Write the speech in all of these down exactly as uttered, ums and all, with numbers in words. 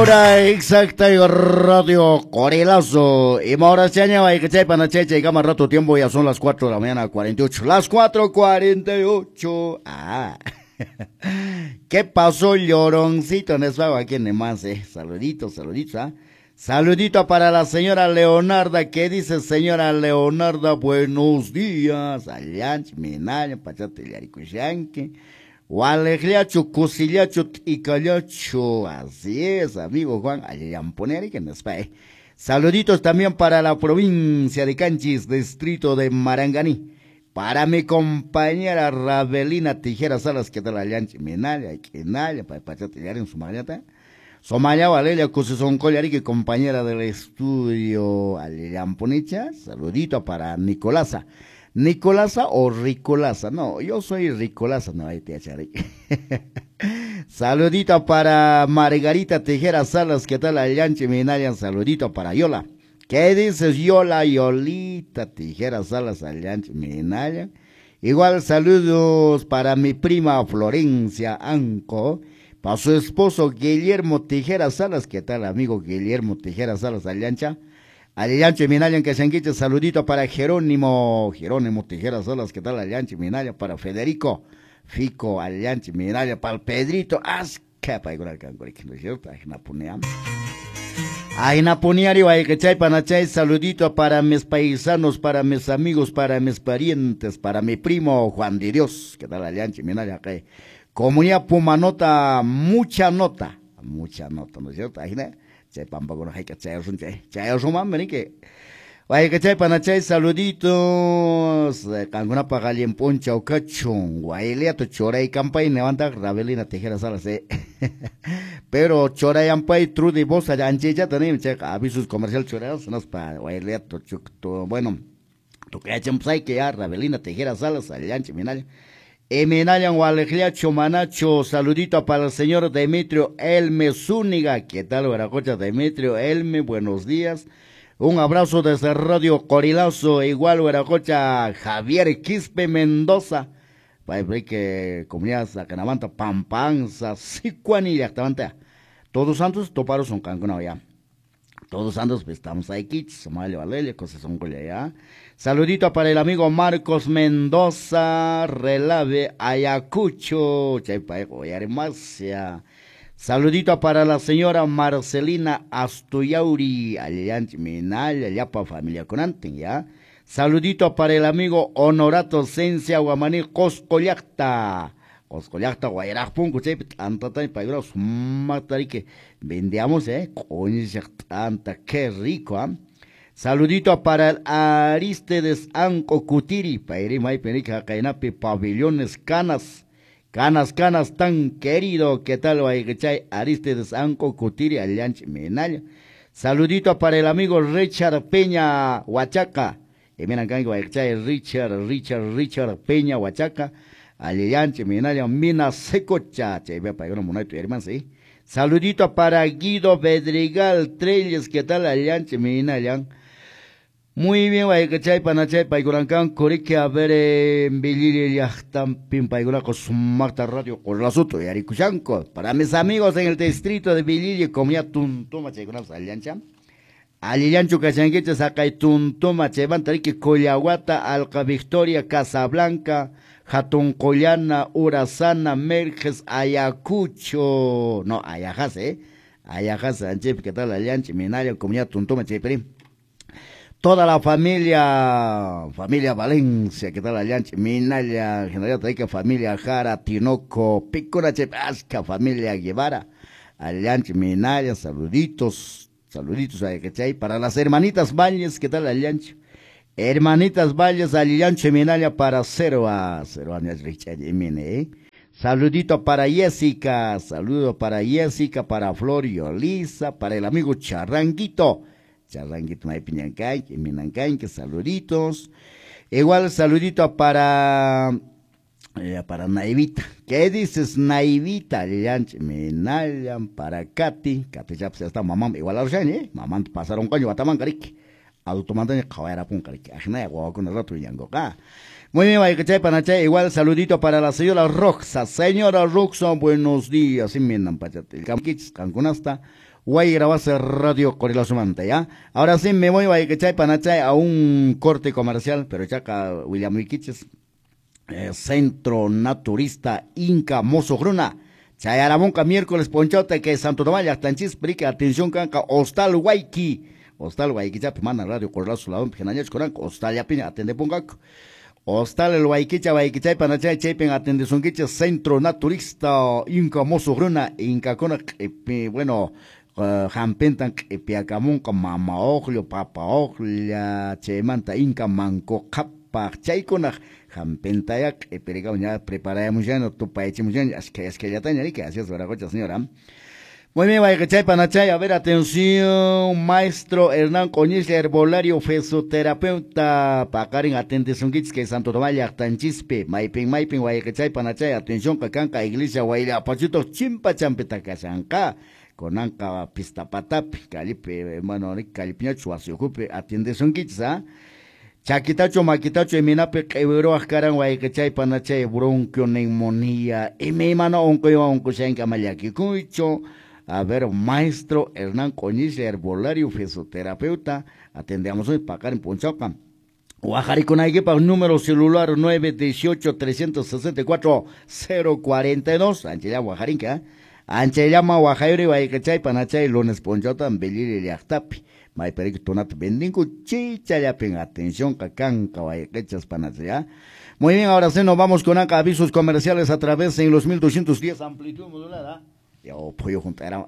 hora exacta y radio Corilazo. Y ahora se añade que sepan a cheche, y más rato tiempo, ya son las cuatro de la mañana, cuarenta y ocho. Las cuatro cuarenta y ocho. Ah. ¿Qué pasó, lloroncito? No estaba aquí en más, eh. Saluditos, saluditos, ah. Saludito para la señora Leonarda. ¿Qué dice señora Leonarda? Buenos días. Allanch, Minaya, Pachate, Yaricushanque. Gualegliacho, Cosillacho y Callacho. Así es, amigo Juan. Allamponer y que nos va. Saluditos también para la provincia de Canchis, distrito de Maranganí. Para mi compañera Rabelina Tijera Salas, que tal Allanch, Minaya, Quinaya, Pachate, Yar en su mañana. Somaya Valeria Cusison Collarique, compañera del estudio Alllamponicha. Saludito para Nicolasa. ¿Nicolasa o Ricolasa? No, yo soy Ricolasa, no hay te echaré. Saludito para Margarita Tejera Salas, ¿qué tal Allanche Minayan? Saludito para Yola. ¿Qué dices Yola? Yolita Tejera Salas, Allanche Minayan. Igual saludos para mi prima Florencia Anco. Para su esposo Guillermo Tijera Salas, ¿qué tal amigo Guillermo Tijera Salas, Allancha? Allancha Minaya, que se enquiche, saludito para Jerónimo, Jerónimo Tijera Salas, ¿qué tal Allancha Minaya? Para Federico, Fico, Allancha Minaya, para el Pedrito, Asca, para igual Cancoric, ¿no es cierto? Ay, Napuneam. Ay, Napuneario, ay, que chay, panachay, saludito para mis paisanos, para mis amigos, para mis parientes, para mi primo Juan de Dios, ¿qué tal Allancha Minaya? Que comunidad Pumanota, mucha nota, mucha nota, ¿no es cierto? Ahí, ¿no? Chay pampa con hay que chay un chay, chay un man, que vaya que chay panachay, saluditos, canguna pagali en poncha o cachón, guailea tu chora y campa y levanta Rabelina Tejera Salas, eh. Pero chora y ampa y true de voz allá anchecha también, che, avisos comercial choreados, unos para guailea tu, tu, bueno, tu que hachan que ya Rabelina Tejera Salas, allá anche minaya. Eminayan Gualegliacho Manacho, saludito para el señor Demetrio Elme Zúñiga. ¿Qué tal, Veracocha Demetrio Elme? Buenos días. Un abrazo desde Radio Corilazo, igual Veracocha Javier Quispe Mendoza. Para que comunidad Sacanavanta, Pampanza, Sicuanilla, todos santos, toparos son cancunao ya. Todos santos, pues estamos aquí, Somalia Valeria, cosas son ya. Saludito para el amigo Marcos Mendoza, Relave, Ayacucho, Chaypaegoyaremasia. Saludito para la señora Marcelina Astuyauri, Allanchiminal, allá para familia Conanten, ya. Saludito para el amigo Honorato Cencia, Guamaní, Coscollacta. Coscollacta, Guayarajpun, Cuchaypit, Antatay, Paigros, Matari, que vendíamos, eh, coño, tanta, qué rico, ah. ¿eh? Saludito para el Aristides Anco Cutiri, Pairimay Penica Cainapi, Pabellones Canas, Canas, Canas tan querido, ¿qué tal, Guayachay? Aristides Anco Cutiri, Allanch Menaya. Saludito para el amigo Richard Peña, Huachaca, y miren acá, Guayachay, Richard, Richard, Richard Peña, Huachaca, Allanch Menaya, Mina Secocha, Chay, vea, para que no tu hermano, sí. Saludito para Guido Bedrigal Trelles, ¿qué tal, Allanch Menaya? Muy bien, vaya que chay panachay paigurancan corike a ver en Bilili yachtan pin paigura con su marta radio con la soto y aricuchanco. Para mis amigos en el distrito de Bilili, comía tuntuma chaygunas aliancha. Aliancho cachanguecha saca y tuntuma chayban tariki Coyahuata, Alca Victoria, Casablanca, Jatun Collana, Urazana, Merges, Ayacucho. No, Ayajas, eh. Ayajas, anchep, ¿qué tal aliancha? Minaria, comía tuntuma chayperim. Toda la familia, familia Valencia, ¿qué tal Allanche? Minaya, General Taica, familia Jara, Tinoco, Picona Chepasca, familia Guevara, Allanche, Minaya, saluditos, saluditos a Ecachay. Para las hermanitas Valles, ¿qué tal Allanche? Hermanitas Valles, Allanche, Minaya, para cero a cero años, Richard, ¿eh? Saludito para Jessica, saludo para Jessica, para Florio, Lisa, para el amigo Charranguito. Charranguito Maipiñancay, Minancay, que saluditos. Igual saludito para eh, para Naivita. ¿Qué dices, Naivita? Minayan para Katy. Katy ya está mamá, igual a los ¿eh? Mamá pasaron coño, bataman carique. Automáticamente cabera pun carique. Ajna, guau, con el rato y yango acá. Muy bien, vaya que chay panachay. Igual saludito para la señora Roxa. Señora Roxa, buenos días. Y miran, pachate. El camquich, cancunasta. Guay grabase Radio Correla Sumante, ¿ya? Ahora sí me voy a que chay panachay a un corte comercial, pero chaca William Wikiches, eh, Centro Naturista Inca Mozo Gruna. Chayaramonca miércoles ponchote que Santo Tomás Yachtanchis prique atención canca Hostal Waiki. Hostal Waiki chapi mana Radio Correla Suladón Pijanayach Coranco Hostal Yapina atende pongaco. Hostal el Waikicha Waikichay Panachay Chaypen atende sonquiche Centro Naturista Inca Mozo Gruna Inca Cona bueno Jampentan Piacamonca Mama Oglio Papa Oglia Chemanta Inca Manco Capa Chaycona Jampentayak, pero ya preparamos ya, no tu país, es que es que ya tenía que hacer su racocha, señora. Muy bien, vaya que chay panachay, a ver, atención, maestro Hernán Coñiz, herbolario, fisioterapeuta, pacarin atención kits que Santo Tomás Yachtanchispe, maiping, maiping, vaya que chay panachay, atención, cacanca, iglesia, guayla, pachito, chimpa, champeta, casanca, con anca, pista patap, calipe, bueno, calipiña, chuasiocupe, atención kits, ah. Chaquitacho, maquitacho, eminape, quebro, ascaran, guaycachay, panachay, bronquio, neumonía, y mi mano, onco, onco, shanka, mayaki, cuicho. A ver, maestro Hernán Coñiz, herbolario, fisioterapeuta, atendemos hoy para acá en Ponchauca. Guajari con para número celular nueve uno ocho, tres seis cuatro, cero cuatro dos, Anchella Guajarinca, Anchella Guajairi, Guaycachay, panachay, lunes Ponchauca, Belili, Liachtapi. May perico tonat bendingo chicha ya pen atención cacanca guayquechas panacea. Muy bien, ahora sí nos vamos con acá avisos comerciales a través en los mil doscientos diez amplitud modulada. Yo pollo juntara.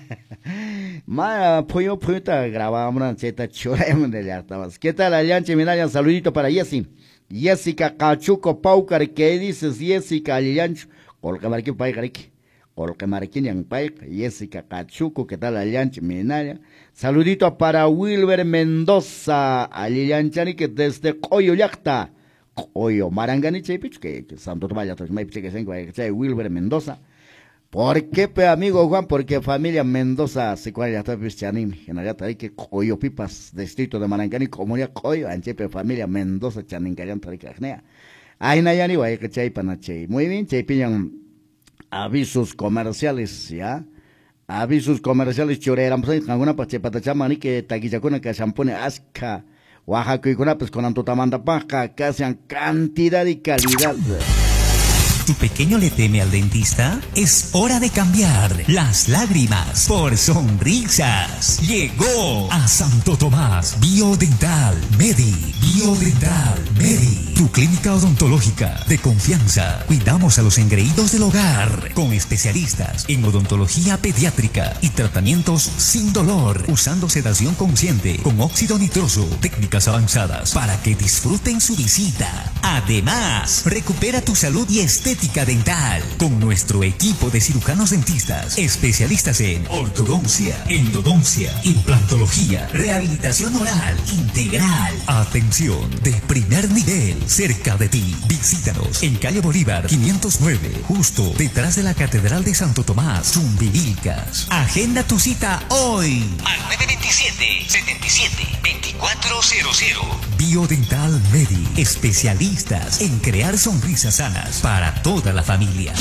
Ma pollo pollo ta grabamos una cheta chora de ya estabas. ¿Qué tal Alianche Minaya? Saludito para Jessy. Jessica Cachuco Paucar, ¿qué dices Jessica Aliancho? Colca marquín paicariki. Colca marquín yang paik. Jessica Cachuco, ¿qué tal Alianche Minaya? Saludito para Wilber Mendoza, Alianchani que desde Coyo Yacta, Coyo Marangani Chepich, que Santo Tomás Yachtanchispe, que se encuentra Wilber Mendoza. ¿Por qué, pe, amigo Juan? Porque familia Mendoza se cual ya está pichanim, en allá está que Coyo Pipas, distrito de Marangani, comunidad Coyo, anchepe familia Mendoza, chanincayan taricajnea. Ay, nayani, guay, que chay panachay. Muy bien, chay pillan avisos comerciales, ¿ya? Avisos comerciales choreram pues alguna pache patachamani que taquillacuna que champone asca Oaxaca y con pues con antotamanda paja que hacen cantidad y calidad. ¿Tu pequeño le teme al dentista? Es hora de cambiar las lágrimas por sonrisas. Llegó a Santo Tomás Biodental Medi. Biodental Medi. Tu clínica odontológica de confianza. Cuidamos a los engreídos del hogar con especialistas en odontología pediátrica y tratamientos sin dolor, usando sedación consciente con óxido nitroso, técnicas avanzadas para que disfruten su visita. Además, recupera tu salud y estética dental con nuestro equipo de cirujanos dentistas, especialistas en ortodoncia, endodoncia, implantología, rehabilitación oral integral. Atención de primer nivel cerca de ti. Visítanos en calle Bolívar quinientos nueve, justo detrás de la Catedral de Santo Tomás, Chumbivilcas. Agenda tu cita hoy al nueve veintisiete, setenta y siete, veinticuatro cero cero. Biodental Medi, especialistas en crear sonrisas sanas para toda la familia.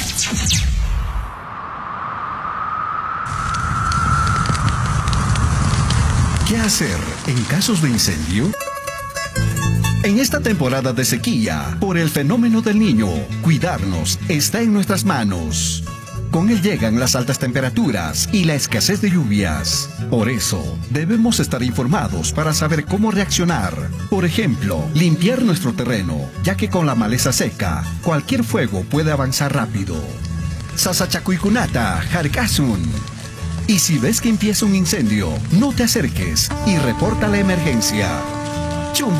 ¿Qué hacer en casos de incendio? En esta temporada de sequía, por el fenómeno del Niño, cuidarnos está en nuestras manos. Con él llegan las altas temperaturas y la escasez de lluvias. Por eso, debemos estar informados para saber cómo reaccionar. Por ejemplo, limpiar nuestro terreno, ya que con la maleza seca, cualquier fuego puede avanzar rápido. Sasachacuicunata, Jarkasun. Y si ves que empieza un incendio, no te acerques y reporta la emergencia.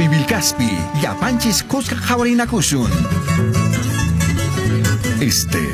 Chumbivilcaspi, Yapanchis Kuska Jawarinakushun. Este